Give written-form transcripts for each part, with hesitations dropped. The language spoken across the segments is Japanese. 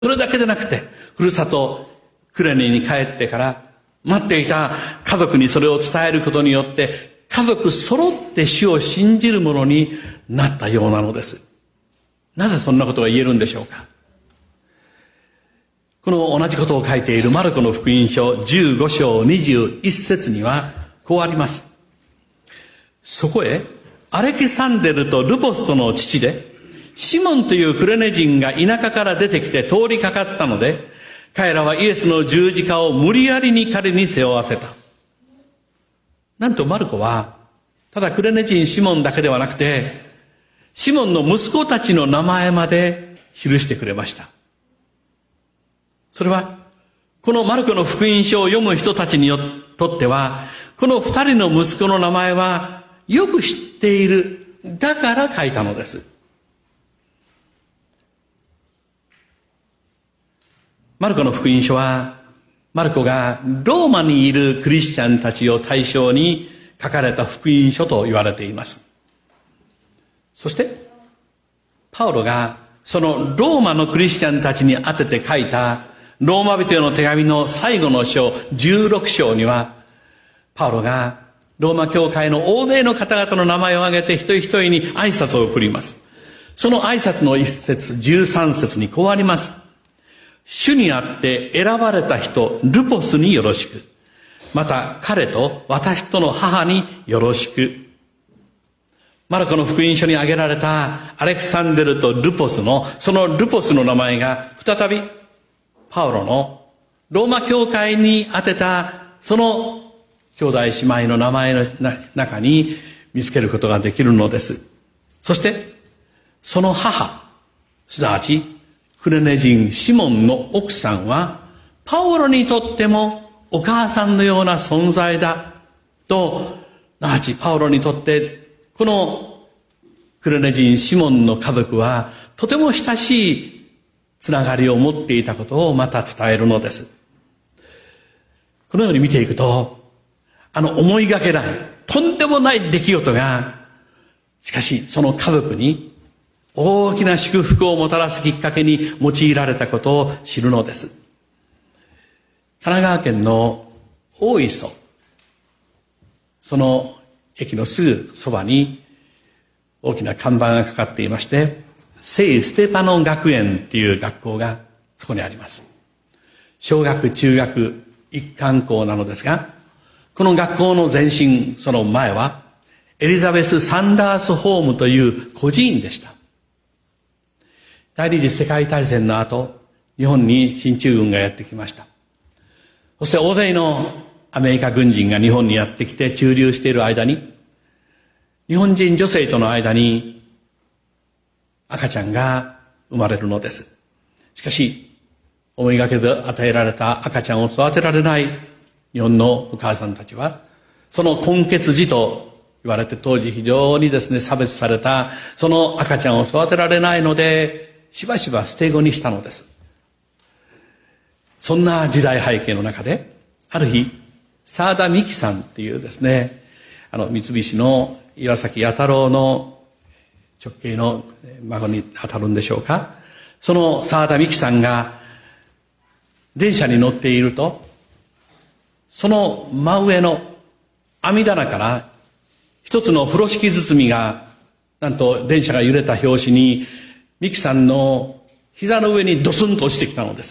それだけでなくて、ふるさとクレネに帰ってから待っていた家族にそれを伝えることによって、家族揃って主を信じるものになったようなのです。なぜそんなことが言えるんでしょうか。この同じことを書いているマルコの福音書15章21節にはこうあります。そこへアレキサンデルとルポスとの父でシモンというクレネ人が田舎から出てきて通りかかったので、彼らはイエスの十字架を無理やりに彼に背負わせた。なんとマルコはただクレネ人シモンだけではなくて、シモンの息子たちの名前まで記してくれました。それはこのマルコの福音書を読む人たちにとっては、この二人の息子の名前はよく知っている、だから書いたのです。マルコの福音書は、マルコがローマにいるクリスチャンたちを対象に書かれた福音書と言われています。そしてパウロがそのローマのクリスチャンたちに宛てて書いたローマ人への手紙の最後の章16章には、パウロがローマ教会の大勢の方々の名前を挙げて一人一人に挨拶を送ります。その挨拶の一節13節にこうあります。主にあって選ばれた人ルポスによろしく、また彼と私との母によろしく。マルコの福音書に挙げられたアレクサンデルとルポスのそのルポスの名前が再びパウロのローマ教会に宛てたその兄弟姉妹の名前の中に見つけることができるのです。そしてその母、すなわちクレネ人シモンの奥さんはパウロにとってもお母さんのような存在だと、すなわちパウロにとってこのクレネ人シモンの家族はとても親しいつながりを持っていたことをまた伝えるのです。このように見ていくと、思いがけないとんでもない出来事が、しかしその家族に大きな祝福をもたらすきっかけに用いられたことを知るのです。神奈川県の大磯、その駅のすぐそばに大きな看板がかかっていまして、聖ステパノン学園っていう学校がそこにあります。小学中学一貫校なのですが、この学校の前身、その前はエリザベス・サンダースホームという孤児院でした。第二次世界大戦の後、日本に進駐軍がやってきました。そして大勢のアメリカ軍人が日本にやってきて駐留している間に、日本人女性との間に赤ちゃんが生まれるのです。しかし、思いがけず与えられた赤ちゃんを育てられない日本のお母さんたちは、その根血児と言われて当時非常にですね、差別されたその赤ちゃんを育てられないので、しばしば捨て子にしたのです。そんな時代背景の中で、ある日、沢田美希さんっていうですね、三菱の岩崎弥太郎の直系の孫に当たるんでしょうか。その沢田美希さんが電車に乗っていると、その真上の網棚から一つの風呂敷包みが、なんと電車が揺れた拍子にミキさんの膝の上にドスンと落ちてきたのです。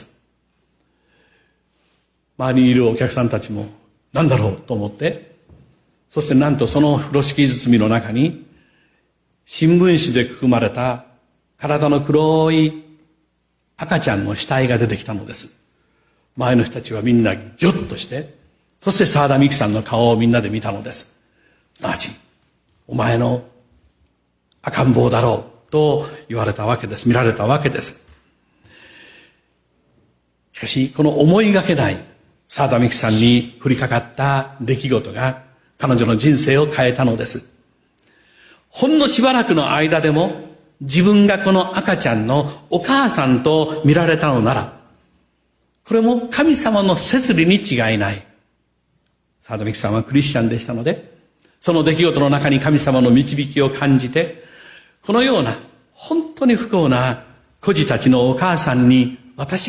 周りにいるお客さんたちも何だろうと思って、そしてなんとその風呂敷包みの中に新聞紙でくくまれた体の黒い赤ちゃんの死体が出てきたのです。周りの人たちはみんなギョッとして、そして沢田美希さんの顔をみんなで見たのです。すなわち、お前の赤ん坊だろうと言われたわけです。見られたわけです。しかし、この思いがけない沢田美希さんに降りかかった出来事が彼女の人生を変えたのです。ほんのしばらくの間でも自分がこの赤ちゃんのお母さんと見られたのなら、これも神様の摂理に違いない。沢田美希さんはクリスチャンでしたので、その出来事の中に神様の導きを感じて、このような本当に不幸な孤児たちのお母さんに私